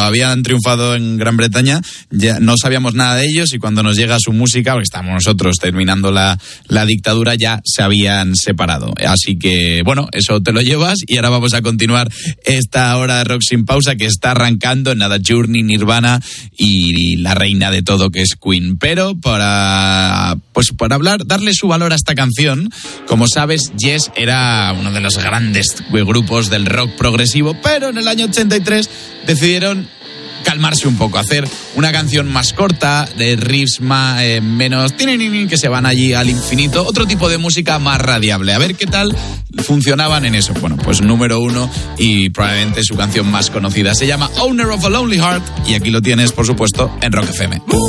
habían triunfado en Gran Bretaña, ya no sabíamos nada de ellos, y cuando nos llega su música, porque estamos nosotros terminando la dictadura, ya se habían separado. Así que, bueno, eso te lo llevas, y ahora vamos a continuar esta hora de Rock Sin Pausa, que está arrancando en nada Journey, Nirvana y la reina de todo, que es Queen. Pero para hablar, darle su valor a esta canción, como sabes, Yes era uno de los grandes grupos del rock progresivo, pero en el año 83 decidieron calmarse un poco, hacer una canción más corta, de riffs menos que se van allí al infinito, otro tipo de música más radiable. A ver qué tal funcionaban en eso. Bueno, pues número 1 y probablemente su canción más conocida. Se llama Owner of a Lonely Heart, y aquí lo tienes, por supuesto, en Rock FM.